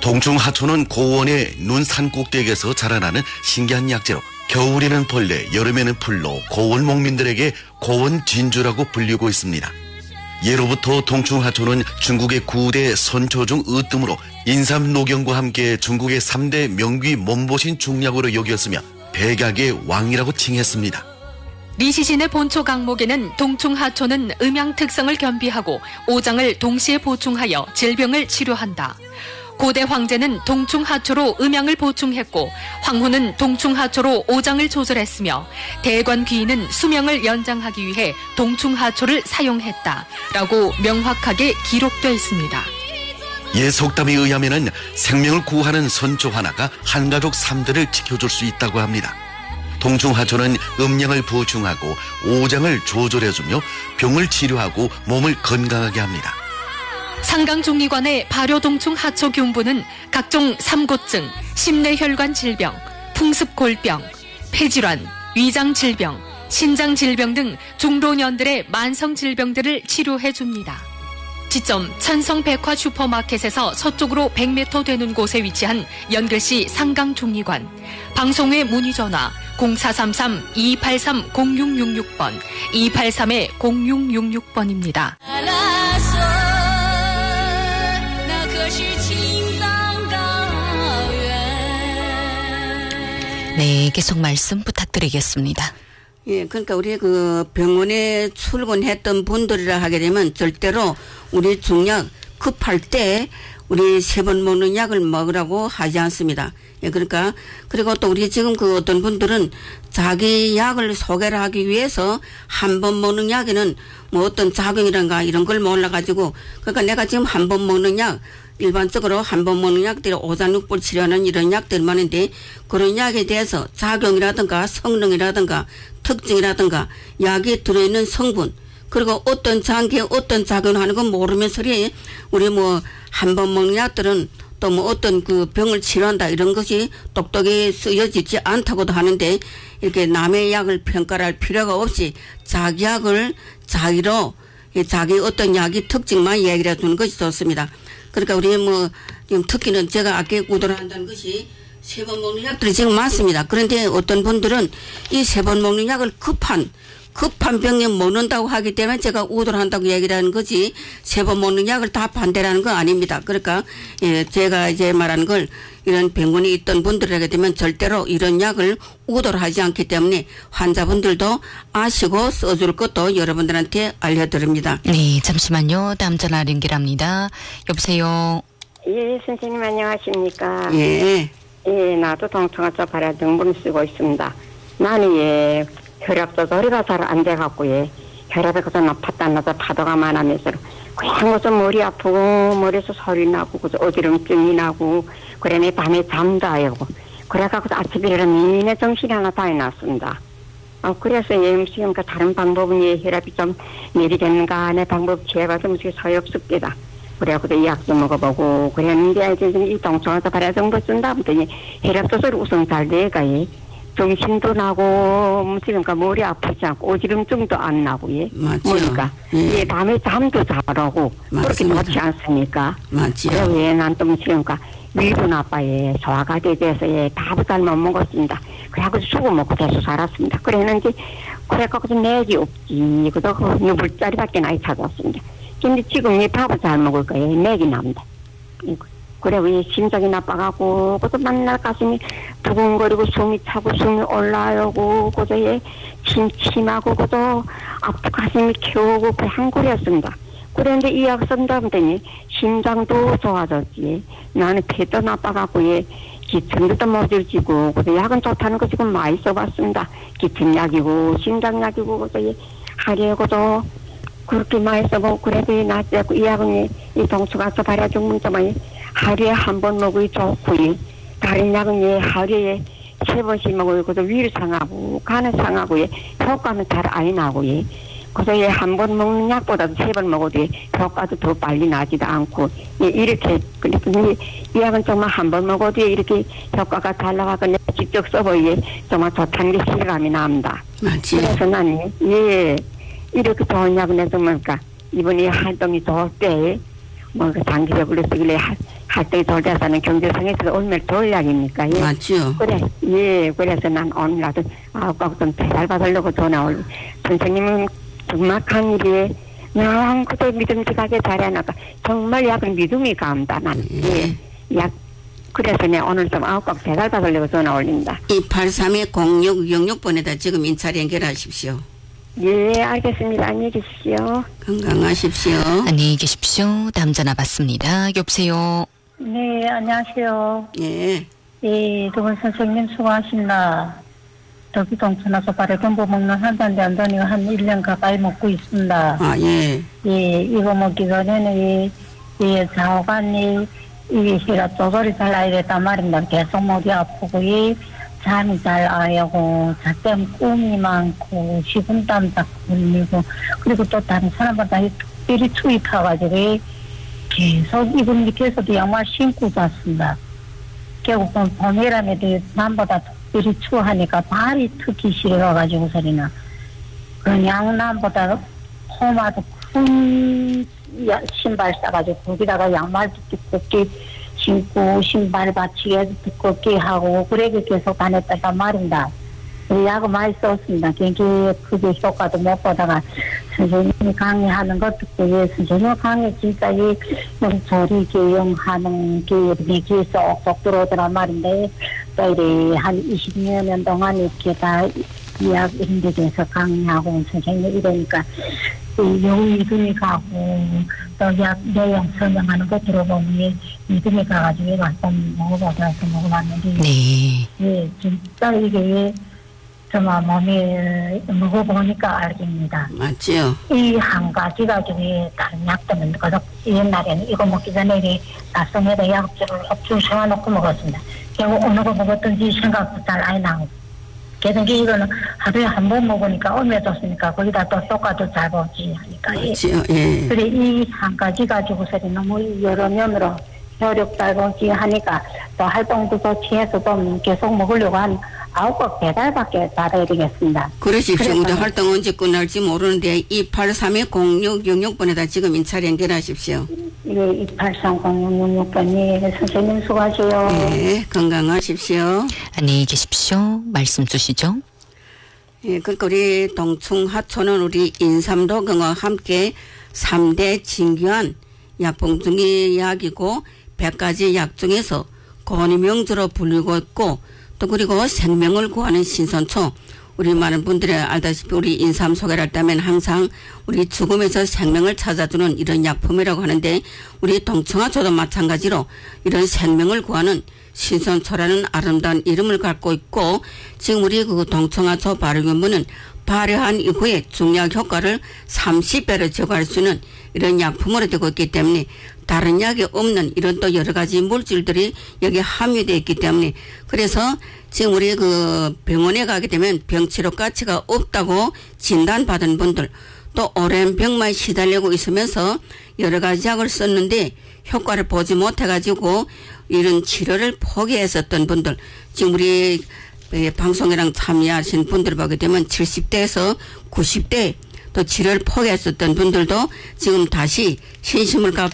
동충하초는 고원의 눈산 꼭대기에서 자라나는 신기한 약재로 겨울에는 벌레, 여름에는 풀로 고원 목민들에게 고원 진주라고 불리고 있습니다. 예로부터 동충하초는 중국의 9대 선초 중 으뜸으로 인삼노경과 함께 중국의 3대 명귀 몸보신 중약으로 여겼으며 백약의 왕이라고 칭했습니다. 리시신의 본초 강목에는 동충하초는 음양 특성을 겸비하고 오장을 동시에 보충하여 질병을 치료한다. 고대 황제는 동충하초로 음양을 보충했고 황후는 동충하초로 오장을 조절했으며 대관 귀인은 수명을 연장하기 위해 동충하초를 사용했다라고 명확하게 기록되어 있습니다. 옛 속담에 의하면은 생명을 구하는 선초 하나가 한가족 3대를 지켜줄 수 있다고 합니다. 동충하초는 음양을 보충하고 오장을 조절해주며 병을 치료하고 몸을 건강하게 합니다. 상강종리관의 발효동충하초균부는 각종 삼고증, 심내혈관 질병, 풍습골병, 폐질환, 위장질병, 신장질병 등 중老년들의 만성질병들을 치료해줍니다. 지점 천성백화 슈퍼마켓에서 서쪽으로 100m 되는 곳에 위치한 연결시 상강종리관, 방송외 문의전화 0433-283-0666번, 283-0666번입니다. 네, 계속 말씀 부탁드리겠습니다. 예, 그러니까 우리 그 병원에 출근했던 분들이라 하게 되면 절대로 우리 중약 급할 때 우리 3번 먹는 약을 먹으라고 하지 않습니다. 예, 그러니까 그리고 또 우리 지금 그 어떤 분들은 자기 약을 소개를 하기 위해서 한 번 먹는 약에는 뭐 어떤 작용이란가 이런 걸 몰라가지고 그러니까 내가 지금 한 번 먹는 약 일반적으로 한 번 먹는 약들이 오장육부를 치료하는 이런 약들 많은데 그런 약에 대해서 작용이라든가 성능이라든가 특징이라든가 약에 들어있는 성분 그리고 어떤 장기에 어떤 작용을 하는 건 모르면서 우리 뭐 한 번 먹는 약들은 또 뭐 어떤 그 병을 치료한다 이런 것이 똑똑히 쓰여지지 않다고도 하는데 이렇게 남의 약을 평가할 필요가 없이 자기 약을 자기로 자기 어떤 약의 특징만 얘기를 해주는 것이 좋습니다. 그러니까 우리 뭐 지금 특히는 제가 아까 우도를 한다는 것이 3번 먹는 약들이 지금 많습니다. 그런데 어떤 분들은 이 3번 먹는 약을 급한 병에 먹는다고 하기 때문에 제가 우도를 한다고 얘기를 하는 거지 3번 먹는 약을 다 반대라는 건 아닙니다. 그러니까 예, 제가 이제 말하는 걸 이런 병원에 있던 분들에게 되면 절대로 이런 약을 우도를 하지 않기 때문에 환자분들도 아시고 써줄 것도 여러분들한테 알려드립니다. 네, 잠시만요. 다음 전화 연결합니다. 여보세요. 예, 선생님 안녕하십니까. 예. 예, 나도 동충하초 발효 등분을 쓰고 있습니다. 나는 예, 혈압 조절이가 잘 안 돼갖고 예, 혈압이 그저 높았다 낮아 파도가 많으면서 그냥 그저 머리 아프고 머리에서 소리 나고 그저 어지럼증이 나고 그러니 밤에 잠도 안 오고 그래갖고 아침에 일어나면 내 정신이 하나 다 해놨습니다. 그래서 예, 지금 그 다른 방법은 예, 혈압이 좀 내리겠는가 하는 방법 취해봐서 무슨 소용없습니다. 그래갖고 이 약도 먹어보고 그랬는데 이제 이 동충하초 발효 정도 쓴다 보더니 혈압 조절이 우선 잘 돼가 예. 정신도 나고 그러니까 머리 아프지 않고 오지름증도 안 나고 예. 맞죠. 그러니까 예, 밤에 잠도 잘 오고 그렇게 좋지 않습니까? 맞죠. 그래서 예, 난 또 그러니까 위도 나빠에 소화가 돼서 예, 밥을 잘 못 먹었습니다. 그래갖고 수고 먹고 계속 살았습니다. 그랬는데 그래갖고 맥이 없지. 그래서 그 물자리밖에 나이 찾았습니다. 근데 지금 이 밥을 잘 먹을 거예요. 맥이 납니다. 그래, 왜 심장이 나빠가고, 그래서 맨날 가슴이 두근거리고 숨이 차고 숨이 올라오고, 그래서 예, 침침하고, 그래서 아프 가슴이 겨우고, 그냥 그랬습니다. 그런데 이 약 쓴다 보더니 심장도 좋아졌지. 나는 폐도 나빠가고, 예, 기침도 못질지고, 그래서 약은 좋다는 거 지금 많이 써봤습니다. 기침약이고, 심장약이고, 그래서 예, 하려고도 그렇게 많이 써보고, 그래도 이 약은 이 동충하초 발효 중문자만 하루에 한 번 먹으니 좋고요. 다른 약은 예, 하루에 3번씩 먹어요. 그래서 위를 상하고, 간을 상하고, 예, 효과는 잘 안 나고, 예. 그래서 예, 한 번 먹는 약보다도 3번 먹어도 예, 효과도 더 빨리 나지도 않고, 예, 이렇게, 근데 이 약은 정말 한 번 먹어도 예, 이렇게 효과가 잘 나가고, 내가 직접 써보니 예, 정말 좋다는 게 실감이 납니다. 맞지. 그래서 나는, 예, 이렇게 좋은 약은 내가 그러니까, 이번에 활동이 좋을 때, 뭐, 그 장기적으로 쓰길래 할때 돌대사는 경제성에서 얼마나 좋을 약입니까? 예. 맞죠. 그래, 예, 그래서 난 오늘라도 좀 배달 받으려고 전화 올. 선생님은 정말 강의에 영 그도 믿음직하게 잘해나가 정말 약을 믿음이 가온다 나는. 예, 약 그래서 내가 오늘 좀 꼭 배달 받으려고 전화 올립니다. 283-0666번에다 지금 인차를 연결하십시오. 예, 알겠습니다. 안녕히 계십시오. 건강하십시오. 안녕히 계십시오. 다음 전화 받습니다. 여보세요. 네, 안녕하세요. 예. 예, 두 분 선생님 수고하십니다. 덕이동천에서 발효경보 먹는 한 잔도 안 되니까 한 1년 가까이 먹고 있습니다. 아, 예. 예, 이거 먹기 전에는 좌우간이 이가 쪼소리 잘 나야 됐단 말입니다. 계속 머리 아프고, 잠이 잘 안 오고, 자tem 꿈이 많고, 식은땀 자꾸 흘리고, 그리고 또 다른 사람보다 특별히 추위 타가지고, 계속 이불 밑에서도 양말 신고 잤습니다. 결국은 봄이라면도 남보다 특별히 추워하니까 발이 특히 시려가지고 소리나. 그냥 남보다 홈아도 큰 신발 싸가지고 거기다가 양말도 두껍게 신고 신발 받치게 두껍게 하고 그렇게 계속 다녔단 말입니다. 약을 많이 썼습니다. 굉장히 크게 효과도 못 보다가 선생님이 강의하는 것 듣고 선생님 강의 진짜 소리 교영하는 게 내 귀에 쏙쏙 들어오더란 말인데 또 이래 한 20년 동안 이렇게 다 이약 이런 데 대해서 강의하고 선생님 이러니까 믿음이 가고 또 약 내용 설명하는 거 들어보면 믿음이 가가지고 한번 먹어봐서 먹어봤는데 네. 예, 진짜 이게 정말 몸에 먹어보니까 알겠습니다. 맞지요. 이 한 가지가 중에 다른 약들은 그래서 옛날에는 이거 먹기 전에 나성에다 약주를 업주 세워놓고 먹었습니다. 결국 어느 거 먹었든지 생각도 잘 안 나고. 게다가 이거는 하루에 한 번 먹으니까 얼마나 좋습니까? 거기다 또 효과도 잘 보지 하니까. 맞지요. 예. 그래 이 한 가지 가지고서 너무 여러 면으로 효력 잘 보지 하니까 또 활동도 좋지 해서 좀 계속 먹으려고 한 9곡 배달밖에 받아야 되겠습니다. 그러십시오. 우리 활동 언제 끝날지 모르는데 283-0666번에다 지금 인차를 연결하십시오. 예, 283-0666번이 선생님 수고하세요. 네, 건강하십시오. 안녕히 계십시오. 말씀 주시죠. 예, 그러니까 우리 동충하초는 우리 인삼도경과 함께 3대 진귀한 약봉중의 약이고 100가지 약 중에서 권위명주로 불리고 있고 또 그리고 생명을 구하는 신선초. 우리 많은 분들이 알다시피 우리 인삼 소개를 했다면 항상 우리 죽음에서 생명을 찾아주는 이런 약품이라고 하는데 우리 동청하초도 마찬가지로 이런 생명을 구하는 신선초라는 아름다운 이름을 갖고 있고 지금 우리 그 동청하초 발효균분은 발효한 이후에 중약 효과를 30배로 제거할 수 있는 이런 약품으로 되고 있기 때문에 다른 약에 없는 이런 또 여러 가지 물질들이 여기에 함유되어 있기 때문에 그래서 지금 우리 그 병원에 가게 되면 병치료 가치가 없다고 진단받은 분들 또 오랜 병만 시달리고 있으면서 여러 가지 약을 썼는데 효과를 보지 못해가지고 이런 치료를 포기했었던 분들 지금 우리 방송이랑 참여하신 분들을 보게 되면 70대에서 90대 또 치료를 포기했었던 분들도 지금 다시 신심을 갖고